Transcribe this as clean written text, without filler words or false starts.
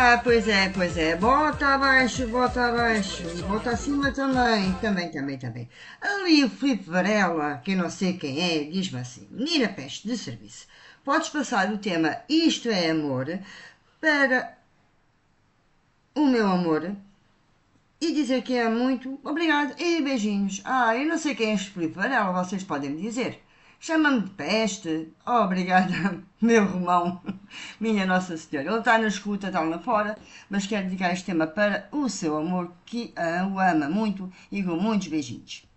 Pois é. Bota abaixo. E bota acima também. Também. Ali o Filipe Varela, que eu não sei quem é, diz-me assim: Menina Peste de serviço, podes passar o tema Isto é Amor para o meu amor e dizer que é muito. Obrigado e beijinhos. Eu não sei quem é este Filipe Varela, vocês podem me dizer. Chama-me de peste. Obrigada, meu irmão. Minha Nossa Senhora. Ele está na escuta, está lá fora, mas quero dedicar este tema para o seu amor, que o ama muito e com muitos beijinhos.